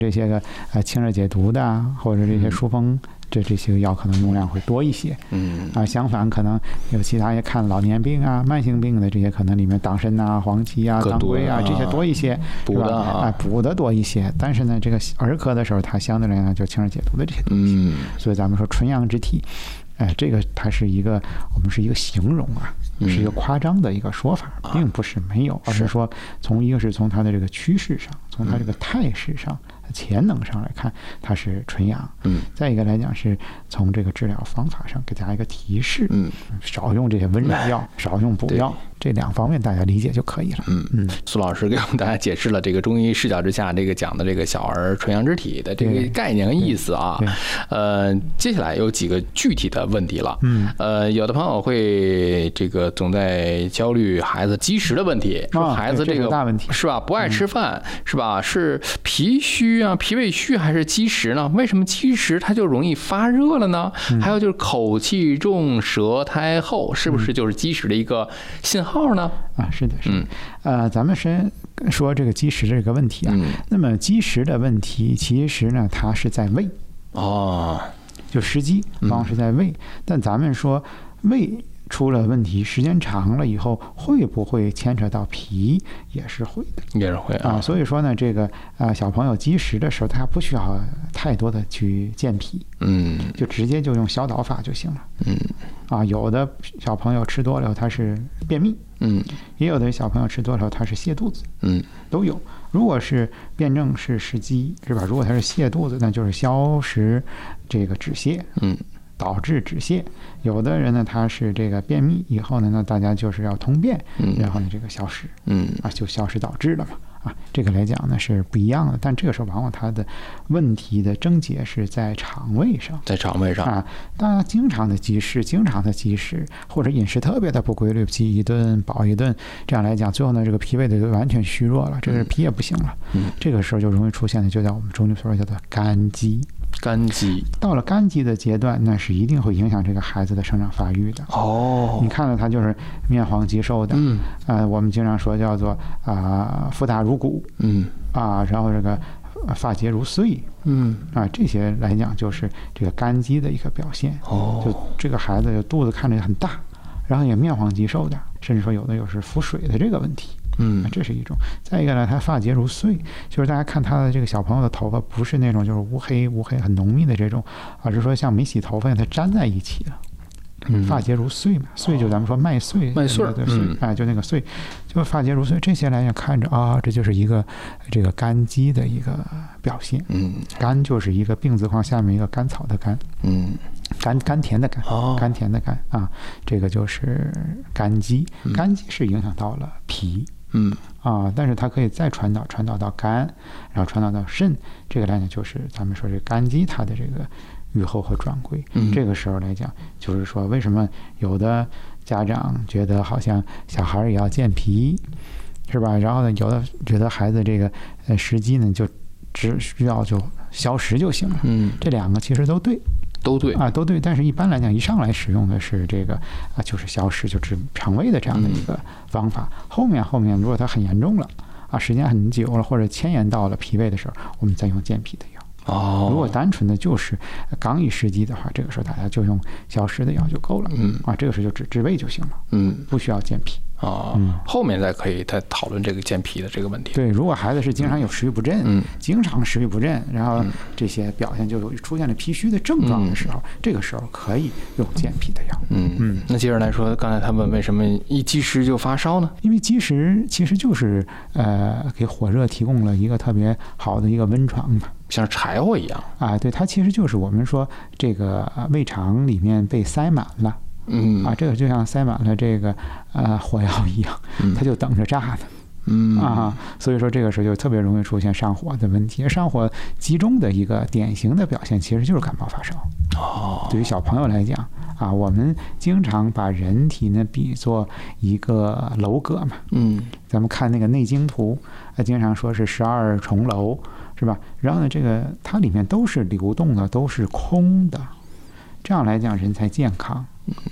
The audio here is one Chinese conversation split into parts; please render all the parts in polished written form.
这些个清热解毒的或者这些疏风。这些药可能用量会多一些，相反可能有其他也看老年病啊、慢性病的这些，可能里面党参啊、黄芪啊、当归啊这些多一些， 补的补的多一些。但是呢，这个儿科的时候，它相对来讲就清热解毒的这些东西，所以咱们说纯阳之体，这个它是一个我们是一个形容啊，是一个夸张的一个说法，并不是没有，而是说一个是从它的这个趋势上，从它这个态势上。潜能上来看，它是纯阳。再一个来讲是从这个治疗方法上给大家一个提示。少用这些温热药，少用补药，这两方面大家理解就可以了。 苏老师给我们大家解释了这个中医视角之下这个讲的这个小儿纯阳之体的这个概念和意思啊。接下来有几个具体的问题了。有的朋友会这个总在焦虑孩子积食的问题，说孩子这个大问题是吧？不爱吃饭是吧？是脾虚啊、脾胃虚还是积食呢？为什么积食它就容易发热了呢？还有就是口气重、舌苔厚，是不是就是积食的一个信号呢？ 是的，是的。咱们先说这个积食这个问题啊。那么积食的问题，其实呢，它是在胃就食积往往是在胃，但咱们说胃出了问题，时间长了以后会不会牵扯到脾？也是会的， 也是会所以说呢，这个小朋友积食的时候，他不需要太多的去健脾，就直接就用消导法就行了。有的小朋友吃多了他是便秘，也有的小朋友吃多了他是泻肚子，都有。如果是辩证是食积是吧？如果他是泻肚子，那就是消食这个止泻，导致止泻。有的人呢，他是这个便秘以后呢，那大家就是要通便，然后呢这个消食，就消食导致了嘛。这个来讲呢是不一样的，但这个时候往往它的问题的症结是在肠胃上，大家经常的积食，或者饮食特别的不规律，饥一顿饱一顿，这样来讲，最后呢这个脾胃的就完全虚弱了，这个脾也不行了，这个时候就容易出现的就叫我们中医所说叫做肝积。到了肝积的阶段，那是一定会影响这个孩子的生长发育的。你看到他就是面黄肌瘦的，我们经常说叫做腹大如鼓，然后这个发结如穗，这些来讲就是这个肝积的一个表现。就这个孩子肚子看着很大，然后也面黄肌瘦的，甚至说有的是腹水的这个问题。这是一种。再一个呢，他发结如穗，就是大家看他的这个小朋友的头发不是那种就是乌黑很浓密的这种，而是说像没洗头发它粘在一起了。发结如穗嘛，穗就咱们说麦穗， 对穗， 就那个穗，就发结如穗。这些来讲看着这就是一个这个肝积的一个表现。肝就是一个病字框下面一个甘草的甘，甘甜的甘，甘甜的甘这个就是肝积。肝积是影响到了脾。但是它可以再传导到肝，然后传导到肾，这个来讲就是咱们说这肝积它的这个预后和转归。这个时候来讲，就是说为什么有的家长觉得好像小孩也要健脾，是吧？然后呢，有的觉得孩子这个食积呢就只需要就消食就行了。这两个其实都对。 都对， 但是一般来讲，一上来使用的是这个就是消食，就治肠胃的这样的一个方法。后面如果它很严重了时间很久了，或者牵延到了脾胃的时候，我们再用健脾的药。如果单纯的就是刚一食积的话，这个时候大家就用消食的药就够了。这个时候就治胃就行了。不需要健脾。 后面再可以再讨论这个健脾的这个问题。 对，如果孩子是经常有食欲不振，然后这些表现就有出现了脾虚的症状的时候，这个时候可以用健脾的药。 那接着来说，刚才他问为什么一积食就发烧呢？ 因为积食其实就是给火热提供了一个特别好的一个温床嘛， 像柴火一样对，它其实就是我们说这个胃肠里面被塞满了。这个就像塞满了这个火药一样，它就等着炸呢。所以说这个时候就特别容易出现上火的问题。上火集中的一个典型的表现其实就是感冒发烧。对于小朋友来讲我们经常把人体呢比作一个楼阁嘛。咱们看那个内经图经常说是12重楼，是吧？然后呢，这个它里面都是流动的，都是空的。这样来讲，人才健康。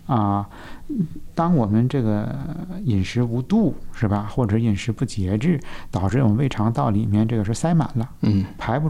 当我们这个饮食无度是吧，或者饮食不节制，导致我们胃肠道里面这个是塞满了，排不